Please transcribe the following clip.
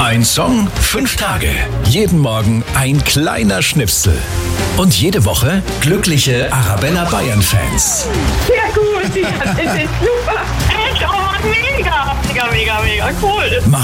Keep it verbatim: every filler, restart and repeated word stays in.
Ein Song, fünf Tage. Jeden Morgen ein kleiner Schnipsel. Und jede Woche glückliche Arabella Bayern-Fans. Ja gut, ja, das ist super. Echt, oh, mega, mega, mega, mega cool.